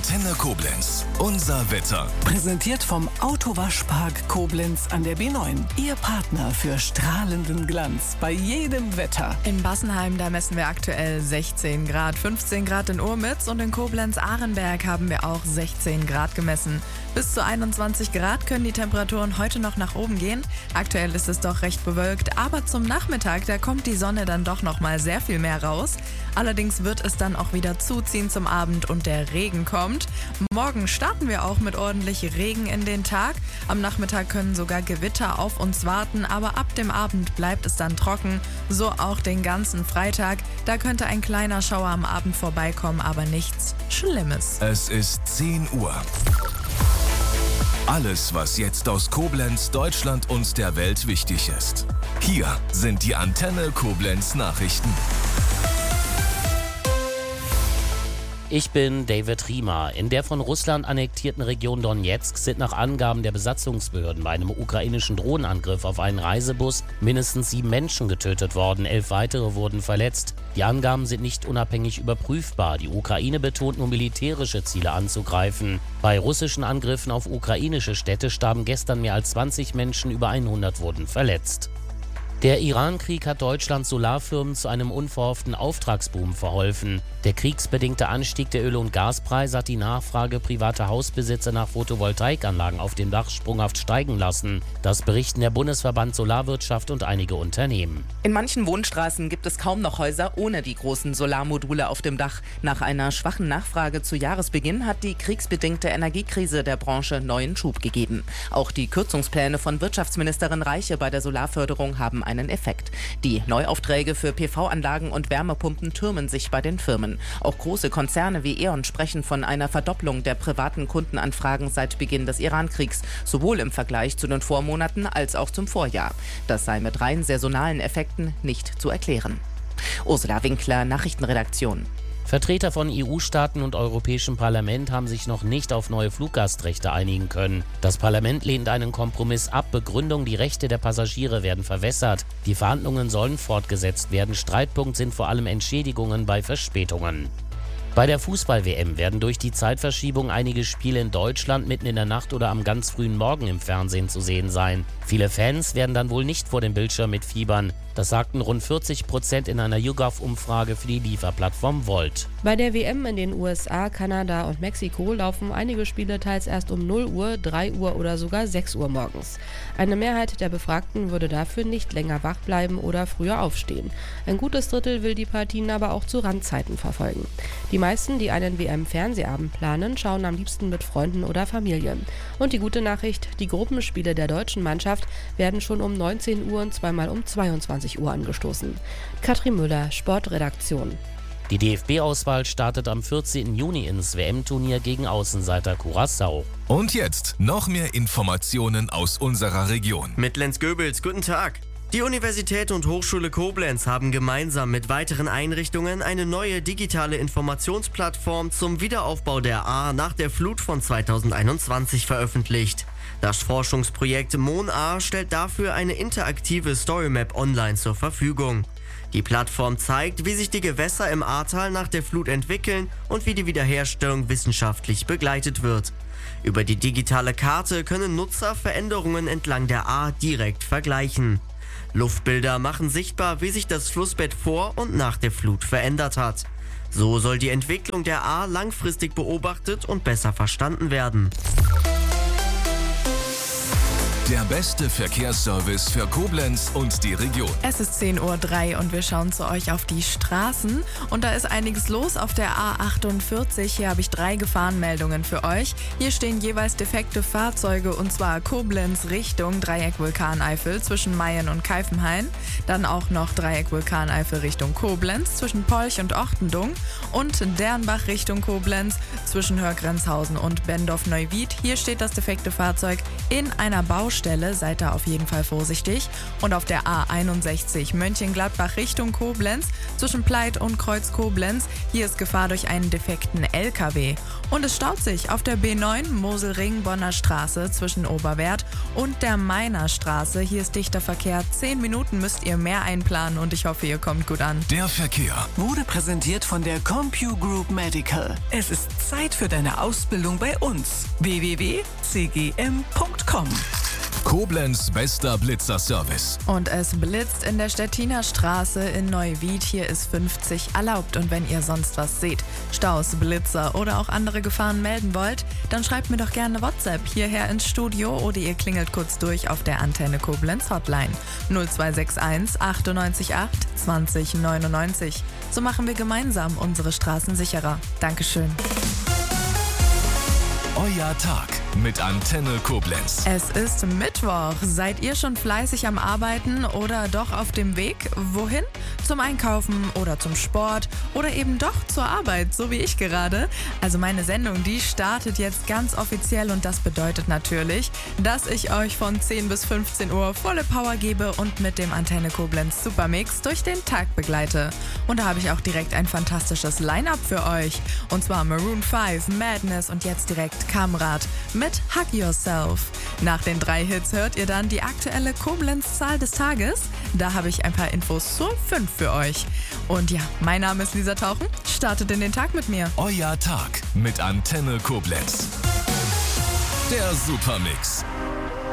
Antenne Koblenz. Unser Wetter. Präsentiert vom Autowaschpark Koblenz an der B9. Ihr Partner für strahlenden Glanz bei jedem Wetter. In Bassenheim, da messen wir aktuell 16 Grad. 15 Grad in Urmitz und in Koblenz-Ahrenberg haben wir auch 16 Grad gemessen. Bis zu 21 Grad können die Temperaturen heute noch nach oben gehen. Aktuell ist es doch recht bewölkt, aber zum Nachmittag, da kommt die Sonne dann doch noch mal sehr viel mehr raus. Allerdings wird es dann auch wieder zuziehen zum Abend und der Regen kommt. Morgen starten wir auch mit ordentlich Regen in den Tag. Am Nachmittag können sogar Gewitter auf uns warten, aber ab dem Abend bleibt es dann trocken. So auch den ganzen Freitag. Da könnte ein kleiner Schauer am Abend vorbeikommen, aber nichts Schlimmes. Es ist 10 Uhr. Alles, was jetzt aus Koblenz, Deutschland und der Welt wichtig ist. Hier sind die Antenne Koblenz Nachrichten. Ich bin David Riemer. In der von Russland annektierten Region Donetsk sind nach Angaben der Besatzungsbehörden bei einem ukrainischen Drohnenangriff auf einen Reisebus mindestens 7 Menschen getötet worden, 11 weitere wurden verletzt. Die Angaben sind nicht unabhängig überprüfbar. Die Ukraine betont nur militärische Ziele anzugreifen. Bei russischen Angriffen auf ukrainische Städte starben gestern mehr als 20 Menschen, über 100 wurden verletzt. Der Iran-Krieg hat Deutschlands Solarfirmen zu einem unverhofften Auftragsboom verholfen. Der kriegsbedingte Anstieg der Öl- und Gaspreise hat die Nachfrage privater Hausbesitzer nach Photovoltaikanlagen auf dem Dach sprunghaft steigen lassen. Das berichten der Bundesverband Solarwirtschaft und einige Unternehmen. In manchen Wohnstraßen gibt es kaum noch Häuser ohne die großen Solarmodule auf dem Dach. Nach einer schwachen Nachfrage zu Jahresbeginn hat die kriegsbedingte Energiekrise der Branche neuen Schub gegeben. Auch die Kürzungspläne von Wirtschaftsministerin Reiche bei der Solarförderung haben einen Effekt. Die Neuaufträge für PV-Anlagen und Wärmepumpen türmen sich bei den Firmen. Auch große Konzerne wie E.ON sprechen von einer Verdopplung der privaten Kundenanfragen seit Beginn des Iran-Kriegs, sowohl im Vergleich zu den Vormonaten als auch zum Vorjahr. Das sei mit rein saisonalen Effekten nicht zu erklären. Ursula Winkler, Nachrichtenredaktion. Vertreter von EU-Staaten und Europäischem Parlament haben sich noch nicht auf neue Fluggastrechte einigen können. Das Parlament lehnt einen Kompromiss ab. Begründung: die Rechte der Passagiere werden verwässert. Die Verhandlungen sollen fortgesetzt werden. Streitpunkt sind vor allem Entschädigungen bei Verspätungen. Bei der Fußball-WM werden durch die Zeitverschiebung einige Spiele in Deutschland mitten in der Nacht oder am ganz frühen Morgen im Fernsehen zu sehen sein. Viele Fans werden dann wohl nicht vor dem Bildschirm mitfiebern. Das sagten rund 40% in einer YouGov-Umfrage für die Lieferplattform Volt. Bei der WM in den USA, Kanada und Mexiko laufen einige Spiele teils erst um 0 Uhr, 3 Uhr oder sogar 6 Uhr morgens. Eine Mehrheit der Befragten würde dafür nicht länger wach bleiben oder früher aufstehen. Ein gutes Drittel will die Partien aber auch zu Randzeiten verfolgen. Die meisten, die einen WM-Fernsehabend planen, schauen am liebsten mit Freunden oder Familie. Und die gute Nachricht: die Gruppenspiele der deutschen Mannschaft werden schon um 19 Uhr und zweimal um 22 Uhr angestoßen. Katrin Müller, Sportredaktion. Die DFB-Auswahl startet am 14. Juni ins WM-Turnier gegen Außenseiter Curaçao. Und jetzt noch mehr Informationen aus unserer Region. Mit Lenz Goebels, guten Tag. Die Universität und Hochschule Koblenz haben gemeinsam mit weiteren Einrichtungen eine neue digitale Informationsplattform zum Wiederaufbau der Ahr nach der Flut von 2021 veröffentlicht. Das Forschungsprojekt MonAhr stellt dafür eine interaktive Storymap online zur Verfügung. Die Plattform zeigt, wie sich die Gewässer im Ahrtal nach der Flut entwickeln und wie die Wiederherstellung wissenschaftlich begleitet wird. Über die digitale Karte können Nutzer Veränderungen entlang der Ahr direkt vergleichen. Luftbilder machen sichtbar, wie sich das Flussbett vor und nach der Flut verändert hat. So soll die Entwicklung der Ahr langfristig beobachtet und besser verstanden werden. Der beste Verkehrsservice für Koblenz und die Region. Es ist 10:03 Uhr und wir schauen zu euch auf die Straßen. Und da ist einiges los auf der A48. Hier habe ich 3 Gefahrenmeldungen für euch. Hier stehen jeweils defekte Fahrzeuge, und zwar Koblenz Richtung Dreieck Vulkaneifel zwischen Mayen und Keifenhain. Dann auch noch Dreieck Vulkaneifel Richtung Koblenz zwischen Polch und Ochtendung. Und Dernbach Richtung Koblenz zwischen Hörgrenzhausen und Bendorf-Neuwied. Hier steht das defekte Fahrzeug in einer Baustelle Baustelle, seid da auf jeden Fall vorsichtig. Und auf der A61 Mönchengladbach Richtung Koblenz zwischen Pleit und Kreuz Koblenz, hier ist Gefahr durch einen defekten LKW. Und es staut sich auf der B9 Mosel-Ring-Bonner Straße zwischen Oberwerth und der Mainer Straße. Hier ist dichter Verkehr. 10 Minuten müsst ihr mehr einplanen und ich hoffe, ihr kommt gut an. Der Verkehr Wurde präsentiert von der CompuGroup Medical. Es ist Zeit für deine Ausbildung bei uns. www.cgm.com. Koblenz bester Blitzerservice. Und es blitzt in der Stettiner Straße in Neuwied. Hier ist 50 erlaubt. Und wenn ihr sonst was seht, Staus, Blitzer oder auch andere Gefahren melden wollt, dann schreibt mir doch gerne WhatsApp hierher ins Studio oder ihr klingelt kurz durch auf der Antenne Koblenz Hotline 0261 98 8 20 99. So machen wir gemeinsam unsere Straßen sicherer. Dankeschön. Euer Tag mit Antenne Koblenz. Es ist Mittwoch. Seid ihr schon fleißig am Arbeiten oder doch auf dem Weg? Wohin? Zum Einkaufen oder zum Sport oder eben doch zur Arbeit, so wie ich gerade. Also meine Sendung, die startet jetzt ganz offiziell und das bedeutet natürlich, dass ich euch von 10 bis 15 Uhr volle Power gebe und mit dem Antenne Koblenz Supermix durch den Tag begleite. Und da habe ich auch direkt ein fantastisches Line-Up für euch. Und zwar Maroon 5, Madness und jetzt direkt Kamrat mit Hug Yourself. Nach den 3 Hits hört ihr dann die aktuelle Koblenz-Zahl des Tages. Da habe ich ein paar Infos zur 5 für euch. Und ja, mein Name ist Lisa Tauchen. Startet in den Tag mit mir. Euer Tag mit Antenne Koblenz. Der Supermix.